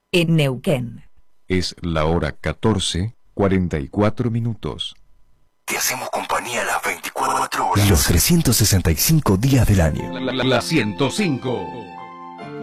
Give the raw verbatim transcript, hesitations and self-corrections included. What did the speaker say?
en Neuquén. Es la hora catorce, cuarenta y cuatro minutos. Te hacemos compañía las veinticuatro horas. Los trescientos sesenta y cinco días del año. La, la, la ciento cinco.